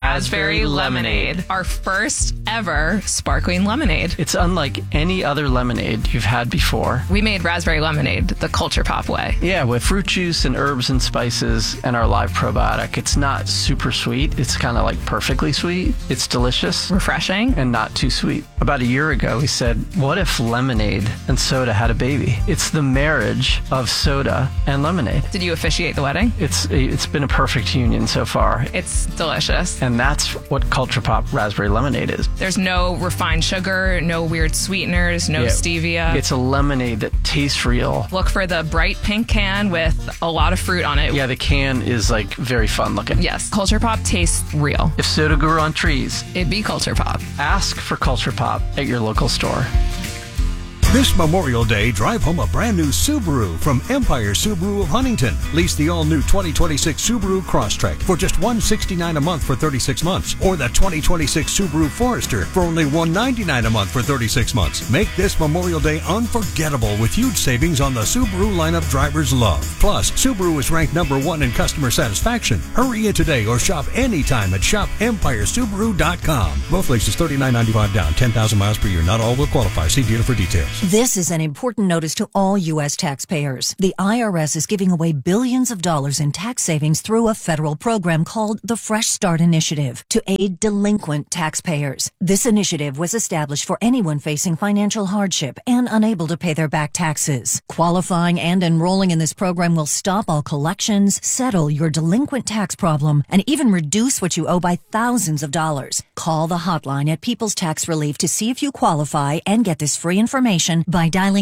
Raspberry Lemonade, our first ever sparkling lemonade. It's unlike any other lemonade you've had before. We made raspberry lemonade the Culture Pop way. Yeah, with fruit juice and herbs and spices and our live probiotic. It's not super sweet. It's kind of like perfectly sweet. It's delicious. Refreshing. And not too sweet. About a year ago, we said, what if lemonade and soda had a baby? It's the marriage of soda and lemonade. Did you officiate the wedding? It's been a perfect union so far. It's delicious. And that's what Culture Pop Raspberry Lemonade is. There's no refined sugar, no weird sweeteners, no stevia. It's a lemonade that tastes real. Look for the bright pink can with a lot of fruit on it. Yeah, the can is like very fun looking. Yes, Culture Pop tastes real. If soda grew on trees, it'd be Culture Pop. Ask for Culture Pop at your local store. This Memorial Day, drive home a brand new Subaru from Empire Subaru of Huntington. Lease the all-new 2026 Subaru Crosstrek for just $169 a month for 36 months, or the 2026 Subaru Forester for only $199 a month for 36 months. Make this Memorial Day unforgettable with huge savings on the Subaru lineup drivers love. Plus, Subaru is ranked #1 in customer satisfaction. Hurry in today or shop anytime at shopempiresubaru.com. Both leases $39.95 down, 10,000 miles per year. Not all will qualify. See dealer for details. This is an important notice to all U.S. taxpayers. The IRS is giving away billions of dollars in tax savings through a federal program called the Fresh Start Initiative to aid delinquent taxpayers. This initiative was established for anyone facing financial hardship and unable to pay their back taxes. Qualifying and enrolling in this program will stop all collections, settle your delinquent tax problem, and even reduce what you owe by thousands of dollars. Call the hotline at People's Tax Relief to see if you qualify and get this free information by dialing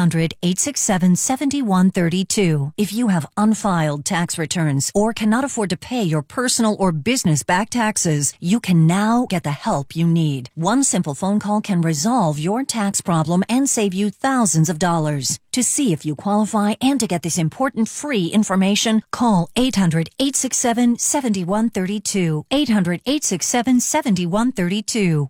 800-867-7132. If you have unfiled tax returns or cannot afford to pay your personal or business back taxes, you can now get the help you need. One simple phone call can resolve your tax problem and save you thousands of dollars. To see if you qualify and to get this important free information, call 800-867-7132. 800-867-7132.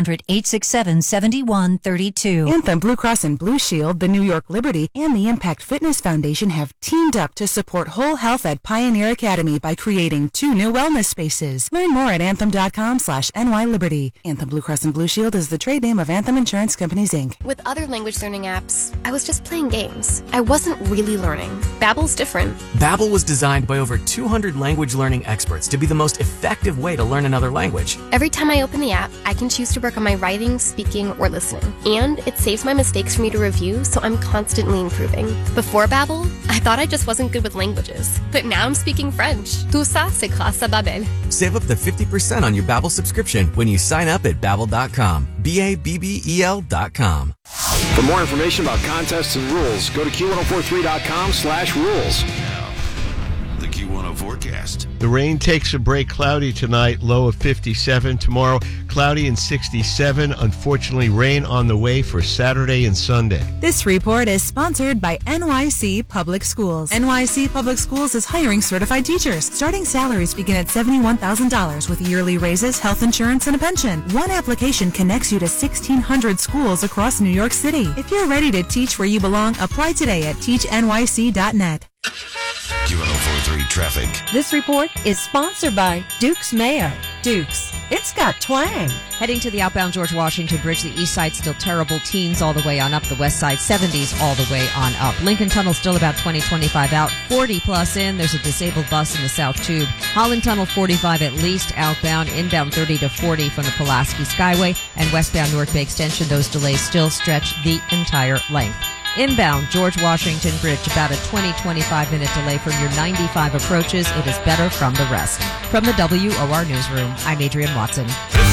800-867-7132. Anthem Blue Cross and Blue Shield, the New York Liberty, and the Impact Fitness Foundation have teamed up to support whole health at Pioneer Academy by creating 2 new wellness spaces. Learn more at anthem.com/NYLiberty. Anthem Blue Cross and Blue Shield is the trade name of Anthem Insurance Companies, Inc. With other language learning apps, I was just playing games. I wasn't really learning. Babbel's different. Babbel was designed by over 200 language learning experts to be the most effective way to learn another language. Every time I open the app, I can choose to work on my writing, speaking, or listening. And it saves my mistakes for me to review, so I'm constantly improving. Before Babbel, I thought I just wasn't good with languages. But now I'm speaking French. Tout ça, c'est grâce à Babbel. Save up to 50% on your Babbel subscription when you sign up at Babbel.com. BABBEL.com. For more information about contests and rules, go to Q1043.com/rules. Now, the Q10 forecast. The rain takes a break. Cloudy tonight, low of 57. Tomorrow, cloudy and 67. Unfortunately, rain on the way for Saturday and Sunday. This report is sponsored by NYC Public Schools. NYC Public Schools is hiring certified teachers. Starting salaries begin at $71,000 with yearly raises, health insurance, and a pension. One application connects you to 1,600 schools across New York City. If you're ready to teach where you belong, apply today at teachnyc.net. Q1043 traffic. This report is sponsored by Duke's Mayo. Duke's, it's got twang. Heading to the outbound George Washington Bridge, the east side still terrible. Teens all the way on up. The west side 70s all the way on up. Lincoln Tunnel still about 20-25 out. 40 plus in. There's a disabled bus in the South Tube. Holland Tunnel 45 at least outbound. Inbound 30 to 40 from the Pulaski Skyway. And westbound North Bay Extension, those delays still stretch the entire length. Inbound George Washington Bridge, about a 20-25 minute delay from your 95 approaches. It is better from the rest. From the WOR Newsroom, I'm Adrienne Watson.